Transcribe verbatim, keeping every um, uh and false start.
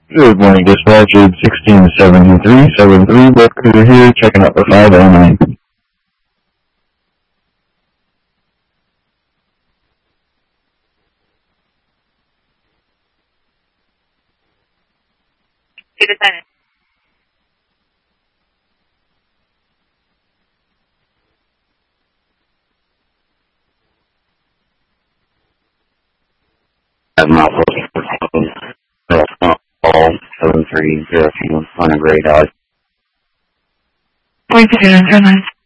Good morning, dispatch. It's sixteen seventy-three seventy-three. Boat crew here, checking out for five oh nine. To the Senate. Mouthful seven three zero two on a gray dog. Point to zero nine.